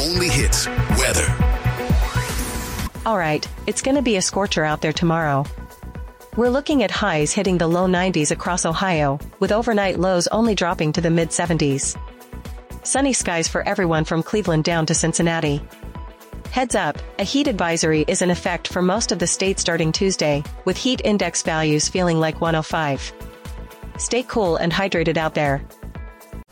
only hits, weather. Alright, it's gonna be a scorcher out there tomorrow. We're looking at highs hitting the low 90s across Ohio, with overnight lows only dropping to the mid-70s. Sunny skies for everyone from Cleveland down to Cincinnati. Heads up, a heat advisory is in effect for most of the state starting Tuesday, with heat index values feeling like 105. Stay cool and hydrated out there.